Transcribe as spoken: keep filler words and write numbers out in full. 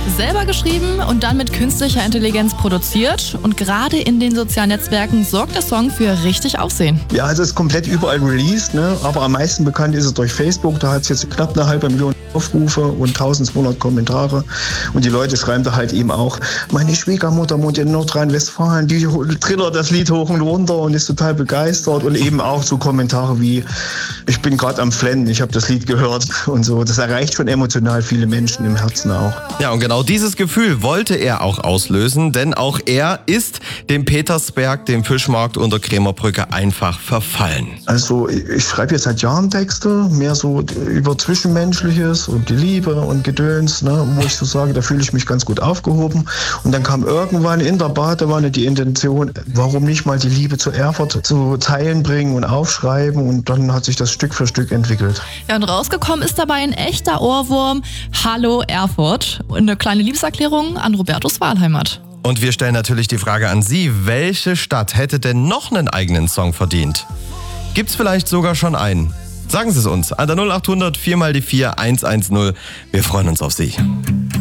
Selber geschrieben und dann mit künstlicher Intelligenz produziert. Und gerade in den sozialen Netzwerken sorgt der Song für richtig Aufsehen. Ja, es ist komplett überall released, ne? Aber am meisten bekannt ist es durch Facebook. Da hat es jetzt knapp eine halbe Million Aufrufe und eintausendzweihundert Kommentare. Und die Leute schreiben da halt eben auch, meine Schwiegermutter wohnt in Nordrhein-Westfalen, die trillert das Lied hoch und runter und ist total begeistert. Und eben auch so Kommentare wie, ich bin gerade am Flennen, ich habe das Lied gehört und so. Das erreicht schon emotional viele Menschen im Herzen auch. Ja, und genau dieses Gefühl wollte er auch auslösen, denn auch er ist dem Petersberg, dem Fischmarkt unter Krämerbrücke, einfach verfallen. Also ich schreibe jetzt seit Jahren Texte, mehr so über Zwischenmenschliches und die Liebe und Gedöns, ne, wo ich so sage, da fühle ich mich ganz gut aufgehoben. Und dann kam irgendwann in der Badewanne die Intention, warum nicht mal die Liebe zu Erfurt zu Teilen bringen und aufschreiben, und dann hat sich das Stück für Stück entwickelt. Ja, und rausgekommen ist dabei ein echter Ohrwurm, Hallo Erfurt, und eine kleine Liebeserklärung an Robertus Wahlheimat. Und wir stellen natürlich die Frage an Sie, welche Stadt hätte denn noch einen eigenen Song verdient? Gibt's vielleicht sogar schon einen? Sagen Sie es uns an der null acht hundert vier mal die vier eins eins null. Wir freuen uns auf Sie.